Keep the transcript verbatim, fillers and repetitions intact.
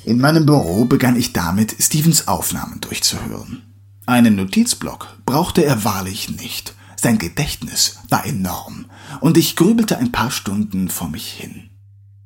In meinem Büro begann ich damit, Stevens Aufnahmen durchzuhören. Einen Notizblock brauchte er wahrlich nicht. Sein Gedächtnis war enorm und ich grübelte ein paar Stunden vor mich hin.